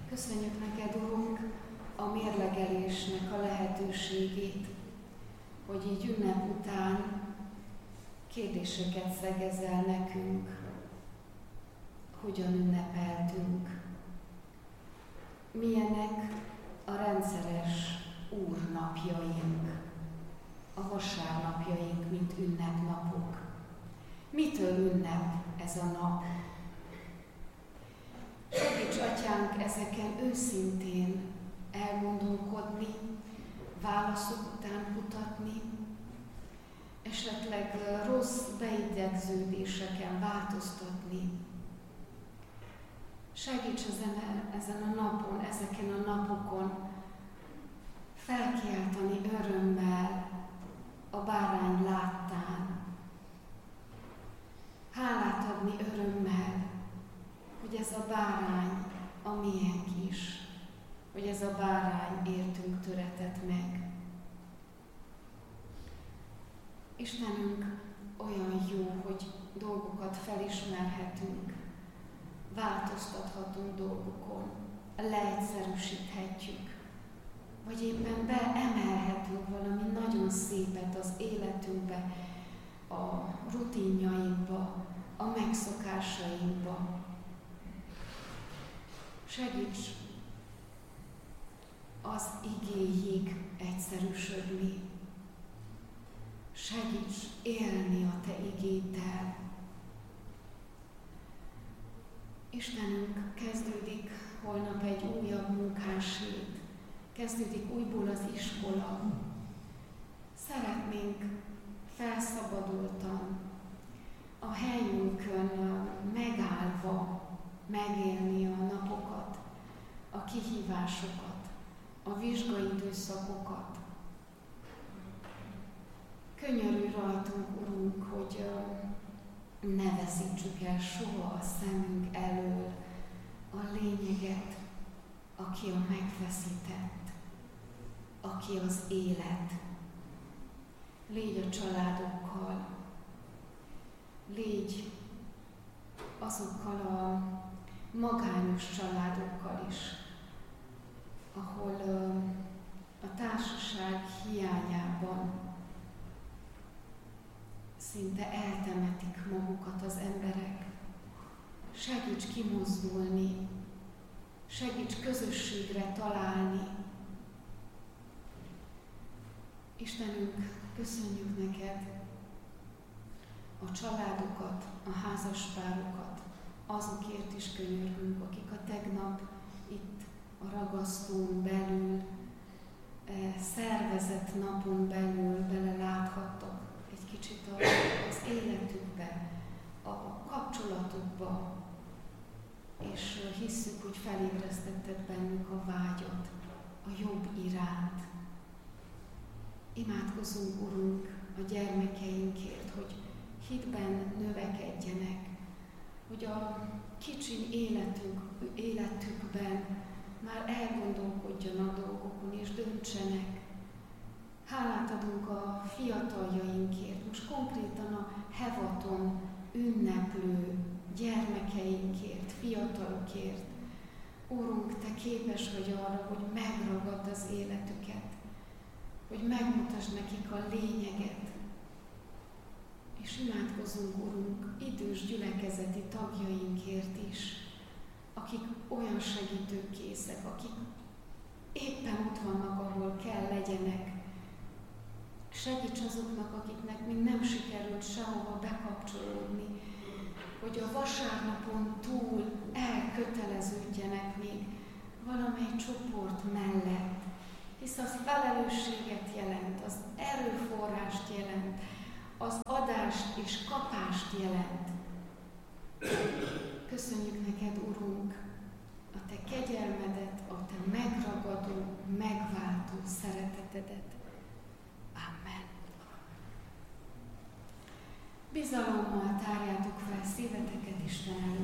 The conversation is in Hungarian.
Köszönjük neked, Urunk, a mérlegelésnek a lehetőségét, hogy így ünnep után kérdéseket szegezel nekünk, hogyan ünnepeltünk, milyenek a rendszeres úrnapjaink, a vasárnapjaink, mint ünnepnapok. Mitől ünnep ez a nap? Segíts, Atyánk, ezeken őszintén elgondolkodni, válaszok után kutatni, esetleg rossz beidegződéseken változtatni. Segíts ezen a napon, ezeken a napokon felkiáltani örömmel a bárány láttán. Hálát adni örömmel, hogy ez a bárány a miénk is, hogy ez a bárány értünk töretett meg. Istenünk olyan jó, hogy dolgokat felismerhetünk, változtathatunk dolgokon, leegyszerűsíthetjük, vagy éppen beemelhetünk valami nagyon szépet az életünkbe, a rutinjainkba, a megszokásainkba. Segíts az igéig egyszerűsödni. Segíts élni a te igéddel. Istenünk, kezdődik holnap egy újabb munkáshét, kezdődik újból az iskola. Szeretnénk felszabadultan, a helyünkön megállva megélni a napokat, a kihívásokat, a vizsgaidőszakokat. Könyörülj rajtunk, Urunk, hogy ne veszítsük el soha a szemünk elől a lényeget, aki a megfeszített, aki az élet. Légy a családokkal, légy azokkal a magányos családokkal is, ahol a társaság hiányában szinte eltemetik magukat az emberek. Segíts kimozdulni, segíts közösségre találni. Istenünk, köszönjük neked a családokat, a házaspárokat, azokért is könyörgünk, akik a tegnap itt a ragasztón belül, szervezett napon belül beleláthattak egy kicsit az életükbe, a kapcsolatokba, és hisszük, hogy felébresztetted bennük a vágyat a jobb iránt. Imádkozunk, Urunk, a gyermekeinkért, hogy hitben növekedjenek, hogy a kicsi életükben már elgondolkodjon a dolgokon és döntsenek. Hálát adunk a fiataljainkért, most konkrétan a hevaton ünneplő gyermekeinkért, fiatalokért. Úrunk, te képes vagy arra, hogy megragadd az életüket, hogy megmutasd nekik a lényeget. És imádkozunk, Urunk, idős gyülekezeti tagjainkért is, akik olyan segítőkészek, akik éppen ott vannak, ahol kell legyenek. Segíts azoknak, akiknek még nem sikerült sehova bekapcsolódni, hogy a vasárnapon túl elköteleződjenek még valamely csoport mellett, hisz az felelősséget jelent, az erőforrást jelent, az adást és kapást jelent. Köszönjük neked, Urunk, a te kegyelmedet, a te megragadó, megváltó szeretetedet. Amen. Bizalommal tárjátok fel szíveteket Isten előtt.